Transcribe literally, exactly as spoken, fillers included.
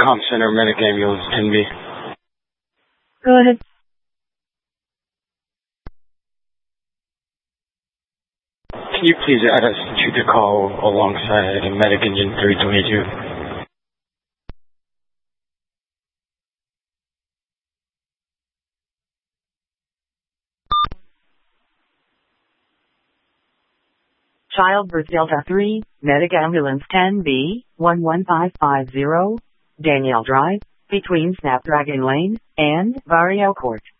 Com Center, Medic Ambulance ten B. Go ahead. Can you please add us to the call alongside Medic Engine three twenty-two? Childbirth Delta three, Medic Ambulance ten B, one one five five zero, Danielle Drive, between Snapdragon Lane and Barrio Court.